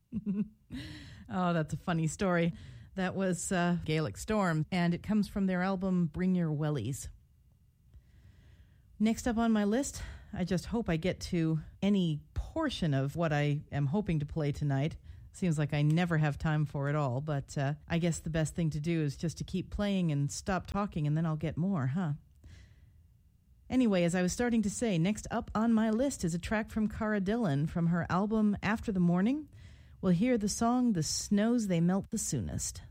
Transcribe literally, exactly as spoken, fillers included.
Oh, that's a funny story. That was uh, Gaelic Storm, and it comes from their album Bring Your Wellies. Next up on my list, I just hope I get to any portion of what I am hoping to play tonight. Seems like I never have time for it all, but uh, I guess the best thing to do is just to keep playing and stop talking, and then I'll get more, huh? Anyway, as I was starting to say, next up on my list is a track from Cara Dillon from her album After the Morning. We'll hear the song The Snows They Melt the Soonest.